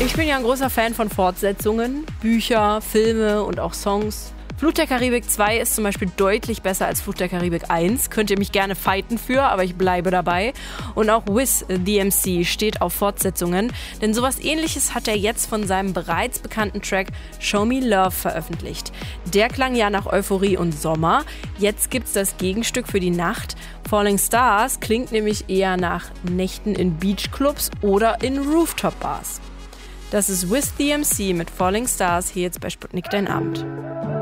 Ich bin ja ein großer Fan von Fortsetzungen, Bücher, Filme und auch Songs. Fluch der Karibik 2 ist zum Beispiel deutlich besser als Fluch der Karibik 1. Könnt ihr mich gerne fighten für, aber ich bleibe dabei. Und auch Wiz DMC steht auf Fortsetzungen, denn sowas Ähnliches hat er jetzt von seinem bereits bekannten Track Show Me Love veröffentlicht. Der klang ja nach Euphorie und Sommer. Jetzt gibt's das Gegenstück für die Nacht. Falling Stars klingt nämlich eher nach Nächten in Beachclubs oder in Rooftop-Bars. Das ist Wiz DMC mit Falling Stars hier jetzt bei Sputnik Dein Abend.